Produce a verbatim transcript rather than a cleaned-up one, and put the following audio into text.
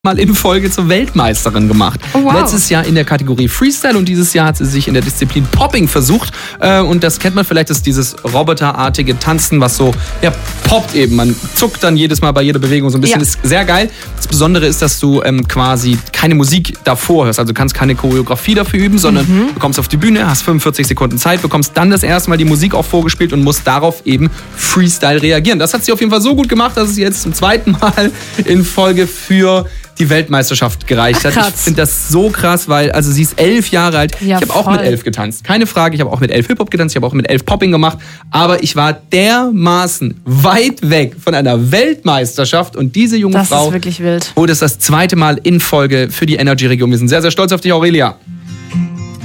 Mal in Folge zur Weltmeisterin gemacht. Oh, wow. Letztes Jahr in der Kategorie Freestyle und dieses Jahr hat sie sich in der Disziplin Popping versucht. Äh, und das kennt man vielleicht, das ist dieses roboterartige Tanzen, was so, ja, poppt eben. Man zuckt dann jedes Mal bei jeder Bewegung so ein bisschen. Ja. Ist sehr geil. Das Besondere ist, dass du ähm, quasi keine Musik davor hörst. Also du kannst keine Choreografie dafür üben, sondern mhm. du kommst auf die Bühne, hast fünfundvierzig Sekunden Zeit, bekommst dann das erste Mal die Musik auch vorgespielt und musst darauf eben Freestyle reagieren. Das hat sie auf jeden Fall so gut gemacht, dass es jetzt zum zweiten Mal in Folge für die Weltmeisterschaft gereicht hat. Ach, ich finde das so krass, weil also sie ist elf Jahre alt. Ja, ich habe auch mit elf getanzt. Keine Frage, ich habe auch mit elf Hip-Hop getanzt, ich habe auch mit elf Popping gemacht. Aber ich war dermaßen weit weg von einer Weltmeisterschaft und diese junge das Frau ist wirklich wild. holt es das zweite Mal in Folge für die Energy-Region. Wir sind sehr, sehr stolz auf dich, Aurelia.